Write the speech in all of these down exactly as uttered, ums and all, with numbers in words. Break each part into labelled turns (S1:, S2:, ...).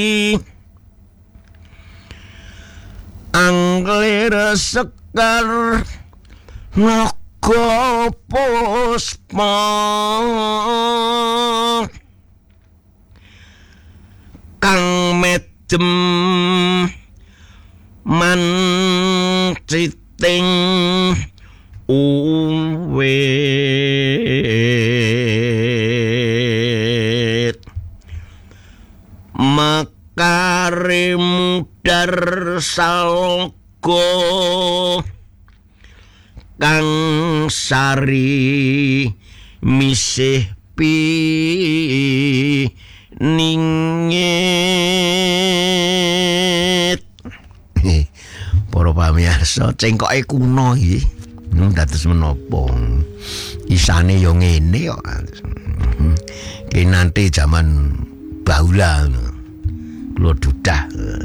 S1: Anglir Sekar Naga Puspa kang medem manciting uwit makare mudar salga kang sari misih piningit. Para pamirsa, cengkoke kuno iki. Dados menapa? Isane yo ngene kok. Ki nanti zaman baula kula dudah.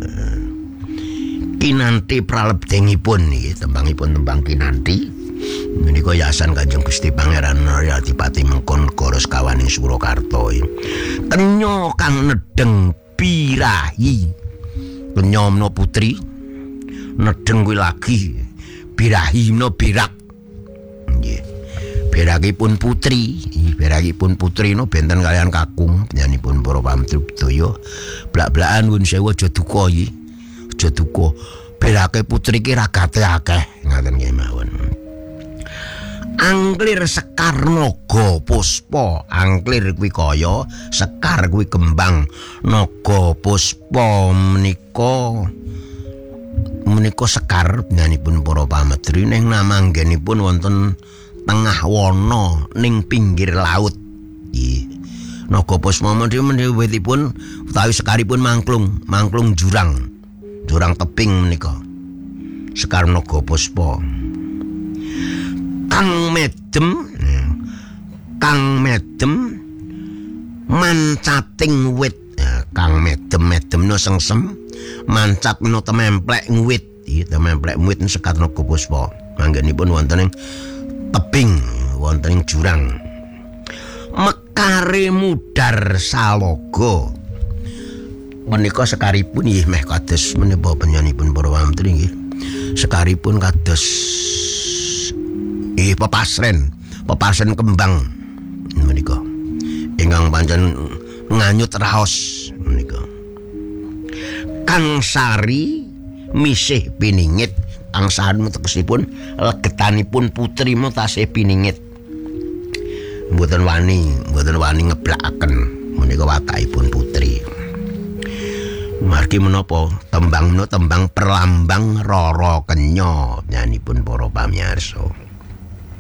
S1: Kinanti pralebdengipun iki tembangipun tembang Kinanti menika yayasan Kanjeng Gusti Pangeran Adipati Mengkon Negara Sekawaning Surakarta. Kenya kang nedeng birahi penyomno putri nedeng kuwi lagi birahi no birak nggih birakipun putri birakipun putri no benten kalian kakung nyanipun para pamtrip daya blak-blakan nuwun sewu aja duka iki aja duka berake putri ki ragate akeh ngaten nggih mawon. Anglir Sekar Naga Puspa, anglir kuwi kaya, sekar kuwi kembang, naga puspa menika menika sekar nyanipun para pametri ning namanggenipun wonten tengah wana ning pinggir laut. Nggih. Naga puspa menika witipun utawi sekaripun mangklung, mangklung jurang. Jurang tebing menika. Sekar Naga Puspa. Kang medem kang medem mancating wit kang medem-medemno sengsem mancatno tememplek wit iki tememplek wit Sekar Naga Puspa manggenipun wonten ing tebing wonten ing jurang mekare mudar salaga menika sekaripun nggih meh kados menapa panjenenganipun para pamtri nggih sekaripun kados Eh pepasren, pepasren kembang menika. Ingkang pancen nganyut raos menika. Kang sari misih piningit, kang sari tegesipun legetanipun putri tasih piningit. Mboten wani, mboten wani ngeblakaken menika watakipun putri. Margi menapa tembang menika tembang perlambang Rara Kenya nyanipun para pamirsa.